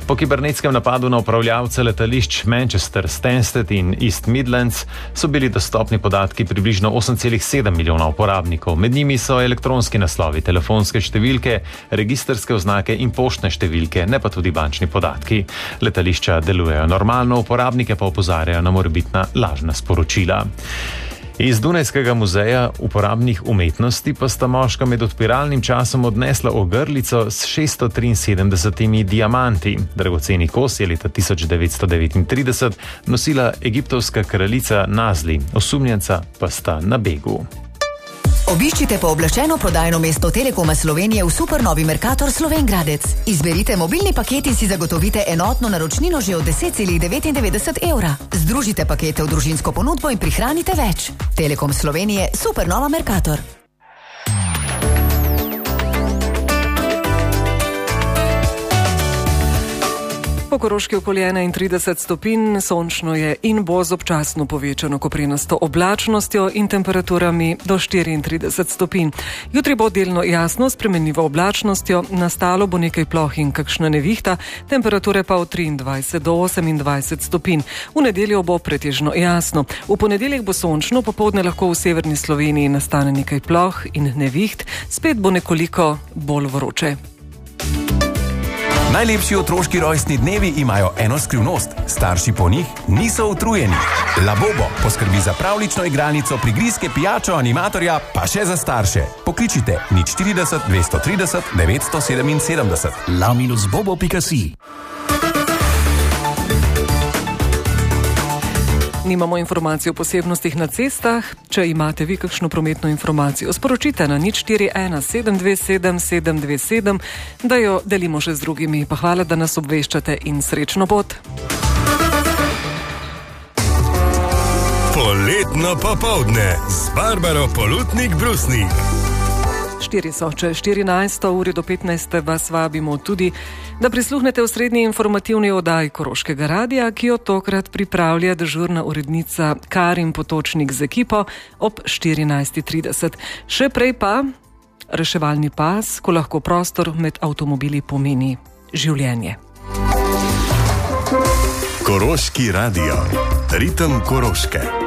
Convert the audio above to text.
Po kibernetskem napadu na upravljavce letališč Manchester, Stansted in East Midlands so bili dostopni podatki približno 8,7 milijona uporabnikov. Med njimi so elektronski naslovi, telefonske številke, registrske oznake in poštne številke, ne pa tudi bančni podatki. Letališča delujejo normalno, uporabnike pa opozarjajo na morebitna lažna sporočila. Iz Dunajskega muzeja uporabnih umetnosti pa sta moška med odpiralnim časom odnesla ogrlico s 673 diamanti. Dragoceni kos je leta 1939 nosila egiptovska kraljica Nazli, osumljenca pa sta na begu. Obiščite pooblaščeno prodajno mesto Telekoma Slovenije v supernovi Mercator Slovenj Gradec. Izberite mobilni paket in si zagotovite enotno naročnino že od 10,99 evra. Združite pakete v družinsko ponudbo in prihranite več. Telekom Slovenije, supernova Mercator. Po Koroški okoli 31 stopinj, sončno je in bo z občasno povečano koprenasto oblačnostjo in temperaturami do 34 stopinj. Jutri bo delno jasno, spremenljivo oblačnostjo, nastalo bo nekaj ploh in kakšna nevihta, temperature pa od 23 do 28 stopinj. V nedeljo bo pretežno jasno. V ponedeljek bo sončno, popoldne lahko v severni Sloveniji nastane nekaj ploh in neviht, spet bo nekoliko bolj vroče. Najlepši otroški rojstni dnevi imajo eno skrivnost. Starši po njih niso utrujeni. Labobo poskrbi za pravlično igralnico, prigrizke, pijačo, animatorja, pa še za starše. Pokličite 040 230 977. la-bobo.si. Nimamo informacij o posebnostih na cestah. Če imate vi kakšno prometno informacijo, sporočite na 041 727 727, da jo delimo še z drugimi. Pa hvala, da nas obveščate in srečno pot. Poletno popoldne z Barbaro Polutnik-Brusnik. 4 so čez 14 uri do 15 vas vabimo tudi, da prisluhnete v srednji informativni oddaji Koroškega radia, ki jo tokrat pripravlja dežurna urednica Karin Potočnik z ekipo ob 14:30. Še prej pa reševalni pas, ko lahko prostor med avtomobili pomeni življenje. Koroški radio. Ritem Koroške.